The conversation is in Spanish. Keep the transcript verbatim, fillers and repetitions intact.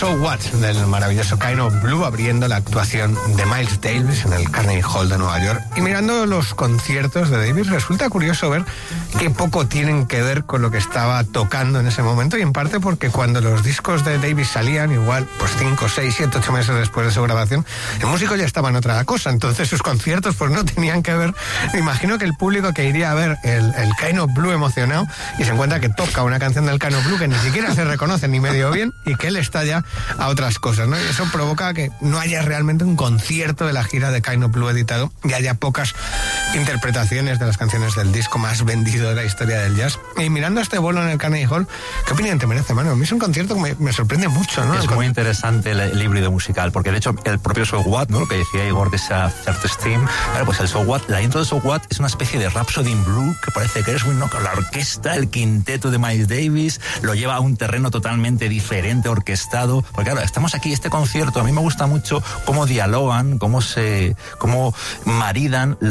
So What del maravilloso Kind of Blue abriendo la actuación de Miles Davis en el Carnegie Hall de Nueva York. Y mirando los conciertos de Davis resulta curioso ver que poco tienen que ver con lo que estaba tocando en ese momento, y en parte porque cuando los discos de Davis salían, igual pues cinco, seis, siete, ocho meses después de su grabación, el músico ya estaba en otra cosa, entonces sus conciertos pues no tenían que ver. Me imagino que el público que iría a ver el, el Kind of Blue emocionado y se encuentra que toca una canción del Kind of Blue que ni siquiera se reconoce ni medio bien y que él está ya a otras cosas, ¿no? Y eso provoca que no haya realmente un concierto de la gira de Kind of Blue editado y haya pocas interpretaciones de las canciones del disco más vendido de la historia del jazz. Y mirando este bolo en el Carnegie Hall, ¿qué opinión te merece, Manu? A mí es un concierto que me, me sorprende mucho, ¿no? Es el muy interesante el, el híbrido musical, porque de hecho el propio So What, ¿no? Lo que decía Igor de esa Third Stream, claro, pues el So What, la intro de So What es una especie de Rhapsody in Blue que parece que es un, ¿no? Con la orquesta, el quinteto de Miles Davis, lo lleva a un terreno totalmente diferente, orquestado. Porque claro, estamos aquí, este concierto, a mí me gusta mucho cómo dialogan, cómo se, cómo maridan